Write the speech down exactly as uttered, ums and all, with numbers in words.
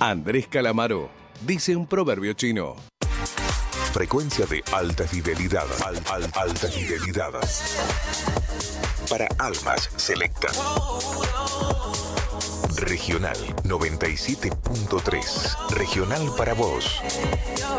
Andrés Calamaro dice un proverbio chino. Frecuencia de alta fidelidad. Al, al, alta fidelidad. Para almas selectas. Regional noventa y siete punto tres. Regional para vos.